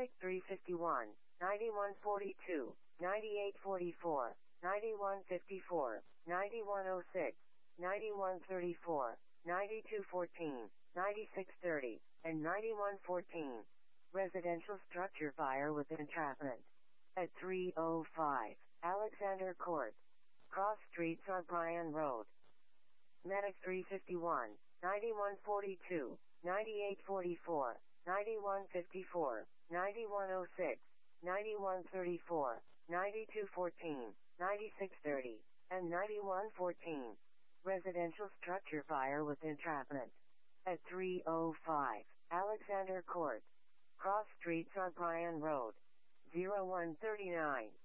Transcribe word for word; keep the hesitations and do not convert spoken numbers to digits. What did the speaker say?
Medic three fifty-one, ninety-one forty-two, ninety-eight forty-four, ninety-one fifty-four, ninety-one oh six, ninety-one thirty-four, ninety-two fourteen, ninety-six thirty, and ninety-one fourteen. Residential structure fire with entrapment. At three oh five, Alexander Court. Cross Streets on Bryan Road. Medic three fifty-one, ninety-one forty-two, ninety-eight forty-four, ninety-one fifty-four, ninety-one oh six, ninety-one thirty-four, ninety-two fourteen, ninety-six thirty, and ninety-one fourteen. Residential structure fire with entrapment. At three oh five, Alexander Court. Cross Streets on Bryan Road. zero one thirty-nine.